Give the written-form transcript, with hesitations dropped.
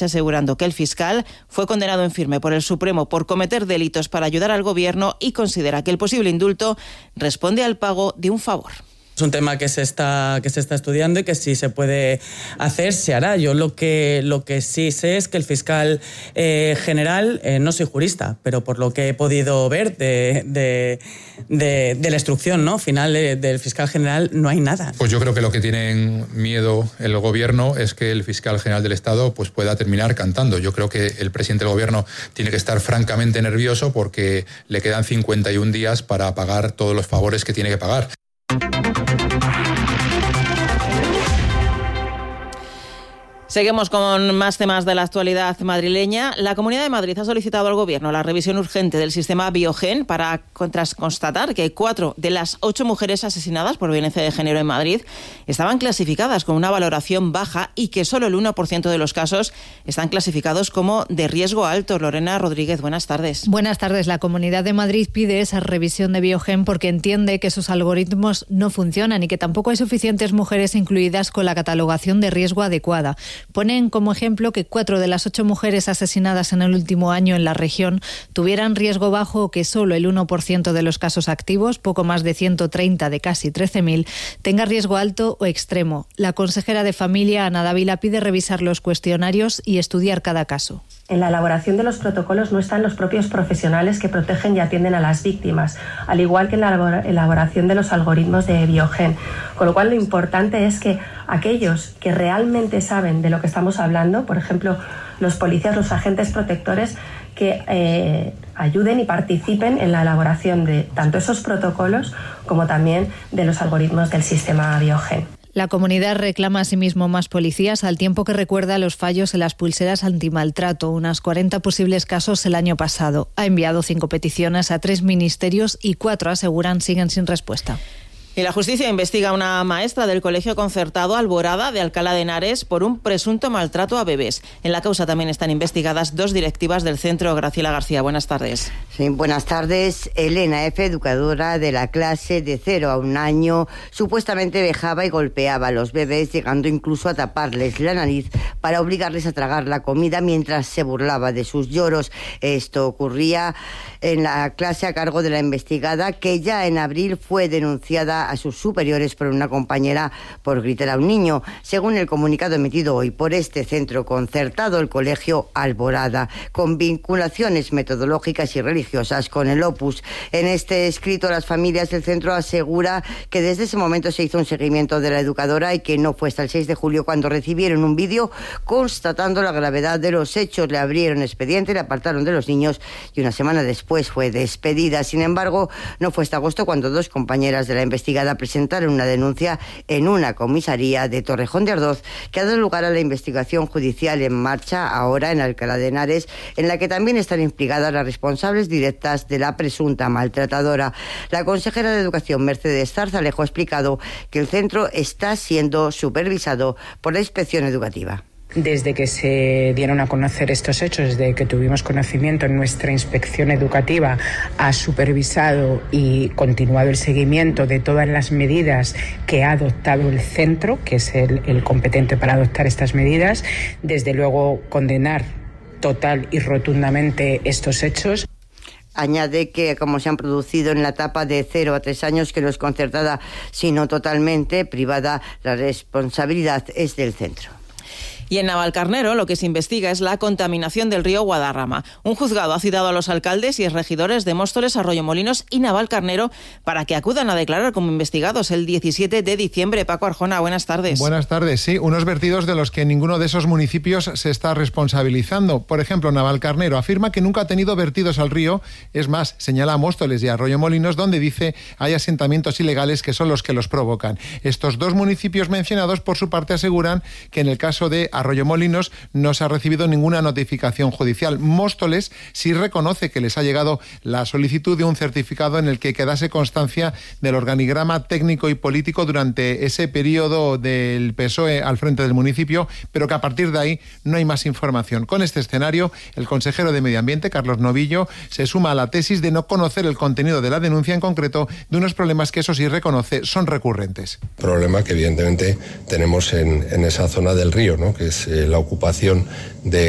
Ibarretxe, asegurando que el fiscal fue condenado en firme por el Supremo por cometer delitos para ayudar al gobierno y considera que el posible indulto responde al pago de un favor. Es un tema que se está estudiando y que si se puede hacer, se hará. Yo lo que sí sé es que el fiscal general, no soy jurista, pero por lo que he podido ver de la instrucción, ¿no?, final del fiscal general, no hay nada. Pues yo creo que lo que tienen miedo el gobierno es que el fiscal general del Estado pues pueda terminar cantando. Yo creo que el presidente del gobierno tiene que estar francamente nervioso porque le quedan 51 días para pagar todos los favores que tiene que pagar. Seguimos con más temas de la actualidad madrileña. La Comunidad de Madrid ha solicitado al Gobierno la revisión urgente del sistema Biogen para constatar que 4 de las 8 mujeres asesinadas por violencia de género en Madrid estaban clasificadas con una valoración baja y que solo el 1% de los casos están clasificados como de riesgo alto. Lorena Rodríguez, buenas tardes. Buenas tardes. La Comunidad de Madrid pide esa revisión de Biogen porque entiende que sus algoritmos no funcionan y que tampoco hay suficientes mujeres incluidas con la catalogación de riesgo adecuada. Ponen como ejemplo que 4 de las 8 mujeres asesinadas en el último año en la región tuvieran riesgo bajo o que solo el 1% de los casos activos, poco más de 130 de casi 13.000, tenga riesgo alto o extremo. La consejera de Familia, Ana Dávila, pide revisar los cuestionarios y estudiar cada caso. En la elaboración de los protocolos no están los propios profesionales que protegen y atienden a las víctimas, al igual que en la elaboración de los algoritmos de Biogen. Con lo cual lo importante es que aquellos que realmente saben de lo que estamos hablando, por ejemplo, los policías, los agentes protectores, que ayuden y participen en la elaboración de tanto esos protocolos como también de los algoritmos del sistema Biogen. La comunidad reclama asimismo más policías, al tiempo que recuerda los fallos en las pulseras antimaltrato, unas 40 posibles casos el año pasado. Ha enviado 5 peticiones a 3 ministerios y 4, aseguran, siguen sin respuesta. Y la justicia investiga a una maestra del colegio concertado Alborada de Alcalá de Henares por un presunto maltrato a bebés. En la causa también están investigadas 2 directivas del centro. Graciela García, buenas tardes. Sí, buenas tardes. Elena F., educadora de la clase de 0 a 1 año, supuestamente vejaba y golpeaba a los bebés, llegando incluso a taparles la nariz para obligarles a tragar la comida mientras se burlaba de sus lloros. Esto ocurría en la clase a cargo de la investigada, que ya en abril fue denunciada a sus superiores por una compañera por gritar a un niño. Según el comunicado emitido hoy por este centro concertado, el colegio Alborada, con vinculaciones metodológicas y religiosas con el Opus. En este escrito, las familias del centro asegura que desde ese momento se hizo un seguimiento de la educadora y que no fue hasta el 6 de julio cuando recibieron un vídeo constatando la gravedad de los hechos. Le abrieron expediente, le apartaron de los niños y una semana después fue despedida. Sin embargo, no fue hasta agosto cuando 2 compañeras de la investigada presentaron una denuncia en una comisaría de Torrejón de Ardoz, que ha dado lugar a la investigación judicial en marcha ahora en Alcalá de Henares, en la que también están implicadas las responsables directas de la presunta maltratadora. La consejera de Educación, Mercedes Zarzalejo, ha explicado que el centro está siendo supervisado por la Inspección Educativa. Desde que se dieron a conocer estos hechos, desde que tuvimos conocimiento, nuestra inspección educativa ha supervisado y continuado el seguimiento de todas las medidas que ha adoptado el centro, que es el competente para adoptar estas medidas. Desde luego, condenar total y rotundamente estos hechos. Añade que, como se han producido en la etapa de 0 a 3 años, que no es concertada, sino totalmente privada, la responsabilidad es del centro. Y en Navalcarnero lo que se investiga es la contaminación del río Guadarrama. Un juzgado ha citado a los alcaldes y regidores de Móstoles, Arroyomolinos y Navalcarnero para que acudan a declarar como investigados el 17 de diciembre. Paco Arjona, buenas tardes. Buenas tardes, sí. Unos vertidos de los que ninguno de esos municipios se está responsabilizando. Por ejemplo, Navalcarnero afirma que nunca ha tenido vertidos al río. Es más, señala a Móstoles y Arroyomolinos, donde dice hay asentamientos ilegales que son los que los provocan. Estos 2 municipios mencionados, por su parte, aseguran que en el caso de Arroyomolinos no se ha recibido ninguna notificación judicial. Móstoles sí reconoce que les ha llegado la solicitud de un certificado en el que quedase constancia del organigrama técnico y político durante ese periodo del PSOE al frente del municipio, pero que a partir de ahí no hay más información. Con este escenario, el consejero de Medio Ambiente, Carlos Novillo, se suma a la tesis de no conocer el contenido de la denuncia, en concreto de unos problemas que eso sí reconoce son recurrentes. Problema que evidentemente tenemos en esa zona del río, ¿no?, que es la ocupación de